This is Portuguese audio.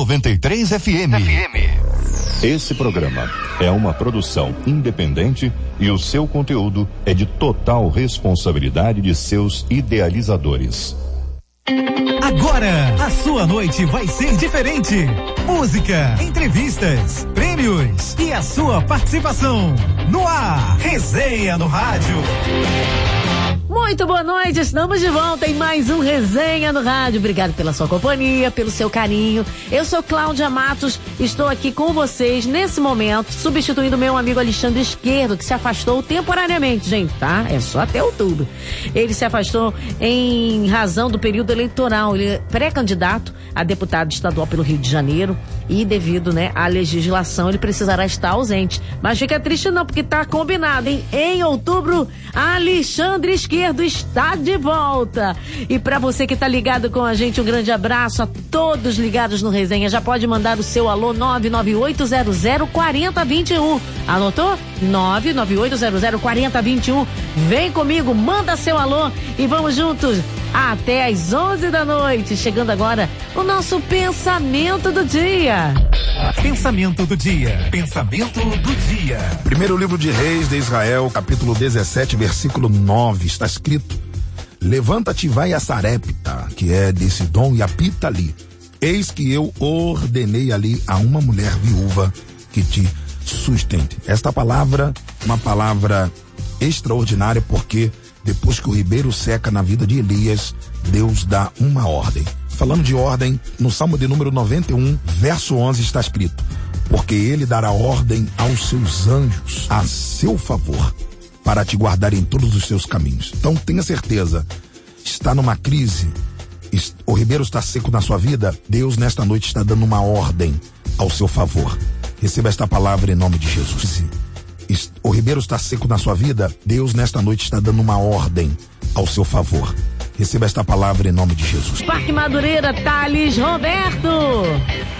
93 FM. Esse programa é uma produção independente e o seu conteúdo é de total responsabilidade de seus idealizadores. Agora, a sua noite vai ser diferente. Música, entrevistas, prêmios e a sua participação. No ar, Resenha no Rádio. Muito boa noite, estamos de volta em mais um Resenha no Rádio. Obrigado pela sua companhia, pelo seu carinho. Eu sou Cláudia Matos, estou aqui com vocês nesse momento, substituindo meu amigo Alexandre Esquerdo, que se afastou temporariamente, gente, tá? É só até outubro. Ele se afastou em razão do período eleitoral. Ele é pré-candidato a deputado estadual pelo Rio de Janeiro e devido, né, à legislação, ele precisará estar ausente. Mas fica triste não, porque tá combinado, hein? Em outubro, Alexandre Esquerdo está de volta. E para você que tá ligado com a gente, um grande abraço a todos ligados no Resenha. Já pode mandar o seu alô 998004021. Anotou? 998004021. Vem comigo, manda seu alô e vamos juntos até às 11 da noite. Chegando agora o nosso pensamento do dia. Pensamento do dia. Pensamento do dia. Primeiro livro de Reis de Israel, capítulo 17, versículo 9, está escrito: levanta-te e vai a Sarepta, que é de Sidom, e habita ali. Eis que eu ordenei ali a uma mulher viúva que te sustente. Esta palavra, uma palavra extraordinária, porque depois que o ribeiro seca na vida de Elias, Deus dá uma ordem. Falando de ordem, no Salmo de número 91, verso 11 está escrito: porque ele dará ordem aos seus anjos a seu favor, para te guardar em todos os seus caminhos. Então tenha certeza, está numa crise, o ribeiro está seco na sua vida, Deus nesta noite está dando uma ordem ao seu favor. Receba esta palavra em nome de Jesus. O ribeiro está seco na sua vida, Deus nesta noite está dando uma ordem ao seu favor. Receba esta palavra em nome de Jesus. Parque Madureira, Thales Roberto.